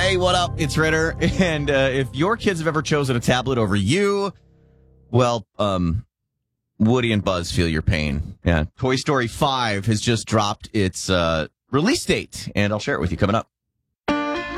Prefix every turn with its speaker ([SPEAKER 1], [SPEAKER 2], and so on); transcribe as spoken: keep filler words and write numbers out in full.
[SPEAKER 1] Hey, what up? It's Ritter. And uh, if your kids have ever chosen a tablet over you, well, um, Woody and Buzz feel your pain. Yeah. Toy Story five has just dropped its uh, release date, and I'll share it with you coming up.